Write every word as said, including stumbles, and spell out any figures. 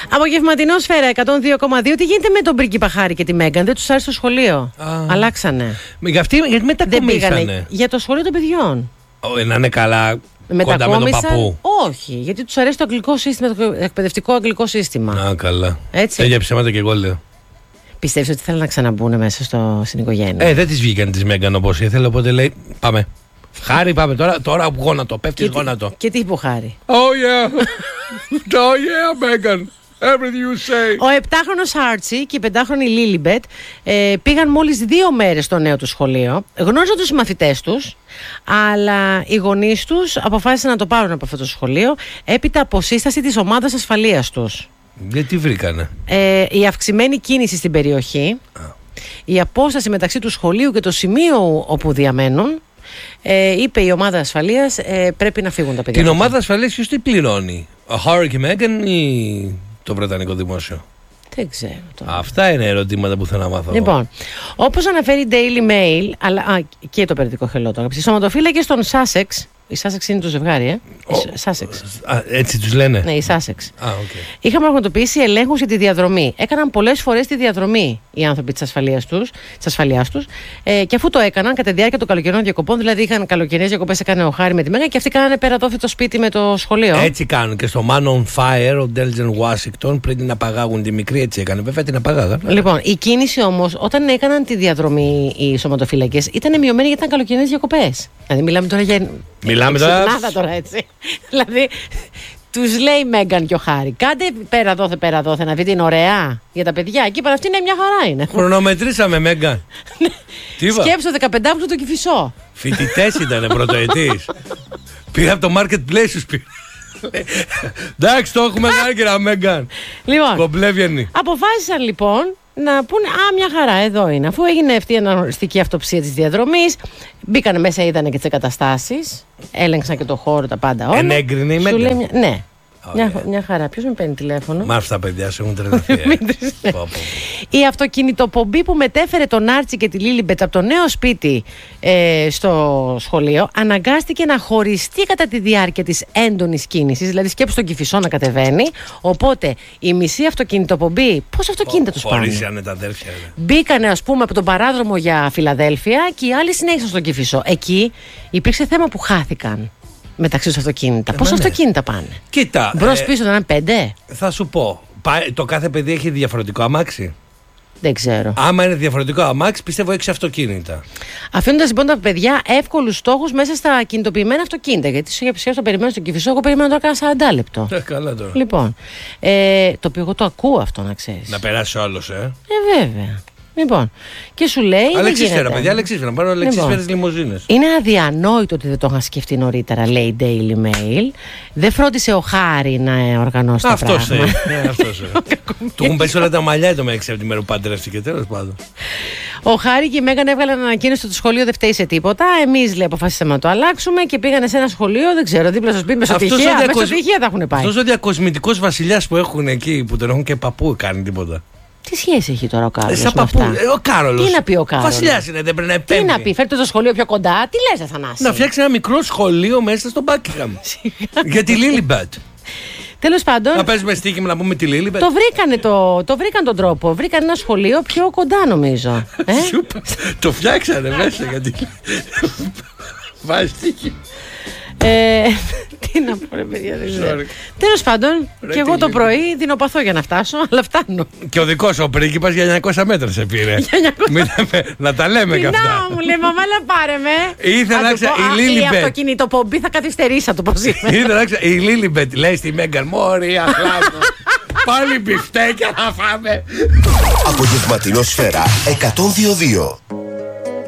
Απογευματινό Σφαίρα εκατόν δύο κόμμα δύο. Τι γίνεται με τον πρίγκιπα Χάρη και τη Μέγκαν? Δεν τους άρεσε το σχολείο. Α, αλλάξανε. Για αυτή, γιατί μετακομίσανε? Για το σχολείο των παιδιών. Oh, να είναι καλά κοντά με τον παππού. Όχι, γιατί τους αρέσει το αγγλικό σύστημα, το εκπαιδευτικό αγγλικό σύστημα. Α, καλά. Έτσι. Τέτοια ψέματα και εγώ λέω. Πιστεύεις ότι θέλουν να ξαναμπούν μέσα στο, στην οικογένεια? Ε, δεν τις βγήκαν τις Μέγκαν όπως ήθελε, οπότε λέει πάμε. Χάρη, πάμε τώρα, τώρα γόνατο, πέφτεις και γόνατο. Τι, και τι είπε ο Χάρη? Oh yeah, oh yeah, Μέγκαν. Everything you say. Ο επτάχρονος Άρτσι και η πεντάχρονη Λίλιμπετ ε, πήγαν μόλις δύο μέρες στο νέο του σχολείο. Γνώριζαν τους μαθητές τους, αλλά οι γονείς τους αποφάσισαν να το πάρουν από αυτό το σχολείο έπειτα από σύσταση της ομάδας ασφαλείας τους. Γιατί βρήκανε? Ε, η αυξημένη κίνηση στην περιοχή, Α. η απόσταση μεταξύ του σχολείου και το σημείο όπου διαμένουν, ε, είπε η ομάδα ασφαλείας ε, πρέπει να φύγουν τα παιδιά. Την ομάδα ασφαλείας ποιος την πληρώνει? Ο Χάρη και η Μέγκαν ή το Βρετανικό Δημόσιο? Δεν ξέρω τώρα. Αυτά είναι ερωτήματα που θέλω να μάθω. Λοιπόν, όπως αναφέρει Daily Mail, αλλά α, και το περιοδικό Hello τώρα, οι σωματοφύλακες των Sussex, η Sussex είναι το ζευγάρι, ε. Oh, Sussex. Α, έτσι τους λένε. Ναι, η Sussex. Ah, okay. Είχαν πραγματοποιήσει ελέγχους για τη διαδρομή. Έκαναν πολλές φορές τη διαδρομή οι άνθρωποι της ασφαλείας τους, της ασφαλείας τους ε, και αφού το έκαναν κατά τη διάρκεια των καλοκαιρινών διακοπών, δηλαδή είχαν καλοκαιρινές διακοπές, έκανε ο Χάρη με τη Μέγα και αυτοί κάνανε πέρα δόθη το σπίτι με το σχολείο. Έτσι κάνουν και στο Man on Fire, ο Ντέλτζεν Ουάσιγκτον, πριν να παγάγουν τη μικρή, έτσι έκανε. Βέβαια την απαγάγαν. Λοιπόν, η κίνηση όμως όταν έκαναν τη διαδρομή οι σωματοφύλακες ήταν μειωμένη γιατί ήταν καλοκαιρινές διακοπές. Δηλαδή μιλάμε τώρα για. Μιλάμε τώρα. τώρα έτσι. Δηλαδή, τους λέει η Μέγκαν και ο Χάρη, κάντε πέρα δόθε, πέρα δόθε, να δείτε είναι ωραία για τα παιδιά. Εκεί πέρα αυτή είναι μια χαρά είναι. Χρονομετρήσαμε, Μέγκαν. Σκέψου το δεκαπεντάχρονο το Κηφισό. Φοιτητές ήταν πρωτοετής. Πήγα από το marketplace τους πήρε. Εντάξει, το έχουμε κάνει, κύριε Μέγκαν. Λοιπόν, κομπλέ βγαίνει. Αποφάσισαν λοιπόν να πούνε α, μια χαρά, εδώ είναι. Αφού έγινε αυτή η αναγνωριστική αυτοψία της διαδρομής, μπήκανε μέσα, είδανε και τις εγκαταστάσεις, έλεγξαν και το χώρο, τα πάντα όλα. Ενέγκρινε η Μέγκαν. Μια, ναι, oh, μια, yeah. μια χαρά. Ποιος με παίρνει τηλέφωνο? Μα αυτά παιδιά σε έχουν τρελαθεί. ε. Η αυτοκινητοπομπή που μετέφερε τον Άρτσι και τη Λίλιμπετ από το νέο σπίτι ε, στο σχολείο αναγκάστηκε να χωριστεί κατά τη διάρκεια της έντονης κίνησης. Δηλαδή σκέψου τον Κηφισό να κατεβαίνει. Οπότε η μισή αυτοκινητοπομπή, πώς αυτοκίνητα τους πάνε? Χωρίσανε τα αδέρφια. Μπήκανε ας πούμε από τον παράδρομο για Φιλαδέλφια και οι άλλοι συνέχισαν στον Κηφισό. Εκεί υπήρξε θέμα που χάθηκαν μεταξύ τους αυτοκίνητα. Πόσα ναι. αυτοκίνητα πάνε? Κοίτα. Μπρος πίσω δεν είναι πέντε. Θα σου πω. Το κάθε παιδί έχει διαφορετικό αμάξι. Δεν ξέρω. Άμα είναι διαφορετικό αμάξι, πιστεύω έξι αυτοκίνητα. Αφήνοντας λοιπόν τα παιδιά εύκολους στόχους μέσα στα κινητοποιημένα αυτοκίνητα. Γιατί σου είχε το περιμένω στον Κηφισό, εγώ περιμένω τώρα κάνα σαράντα λεπτό. Ε, καλά τώρα. Λοιπόν. Ε, το οποίο εγώ το ακούω αυτό, να ξέρεις. Να περάσει ο άλλος, ε. Ε, βέβαια. Λοιπόν, και σου λέει. Αλεξίσφαιρα, παιδιά, Αλεξίσφαιρα. Να πάρω αλεξίσφαιρες λιμουζίνες. Είναι αδιανόητο ότι δεν το είχαν σκεφτεί νωρίτερα, λέει Daily Mail. Δεν φρόντισε ο Χάρη να οργανώσει τα αυτός πράγματα. Αυτός θέλει. Του έχουν πέσει όλα τα μαλλιά το μέξι από τη μέρα που παντρεύτηκε, τέλος πάντων. Ο Χάρη και η Μέγαν έβγαλαν ανακοίνωση ότι το σχολείο δεν φταίει σε τίποτα. Εμείς, λέει, αποφασίσαμε να το αλλάξουμε και πήγανε σε ένα σχολείο, δεν ξέρω, δίπλα στο σπίτι, μεσοτυχία. Μεσοτυχία θα έχουν πάει. Αυτός ο διακοσμητικός βασιλιάς που έχουν εκεί, που τον έχουν και παππού, κάνει τίποτα. Τι σχέση έχει τώρα ο Κάρολος? Σαν παππού, ε, ο Κάρολος. Τι να πει ο Κάρολος? Βασιλιάς είναι, δεν πρέπει να επέμβει. Τι να πει, φέρτε το σχολείο πιο κοντά, τι λες, Αθανάση? Να φτιάξει ένα μικρό σχολείο μέσα στο Buckingham. Για τη Λίλιμπετ. Τέλος πάντων. Να παίζουμε στοίχημα να πούμε τη Λίλιμπετ. Το βρήκανε το, το βρήκαν τον τρόπο. Βρήκαν ένα σχολείο πιο κοντά, νομίζω. ε? Το φτιάξανε μέσα γιατί. Βάζει στοίχημα. Ε, τι να πω, ρε παιδιά, δεν ξέρω. Τέλος πάντων, ρε, και εγώ το πρωί δεινοπαθώ για να φτάσω, αλλά φτάνω. Και ο δικός ο πρίγκιπας για εννιακόσια μέτρα σε πήρε. Να τα λέμε κι αυτά. Να μου λέει, μαμά, να πάρε με. Ήθελα να ξέρω, η Λίλιμπετ. Η αυτοκινητοπομπή θα καθυστερήσει, το πω σήμερα. Ήθελα να ξέρω, η Λίλιμπετ λέει στη Μέγκαν, μόρι, αχλάδο. Πάλι μπιφτέκια θα φάμε. Απογευματινό Σφαίρα εκατόν δύο δύο.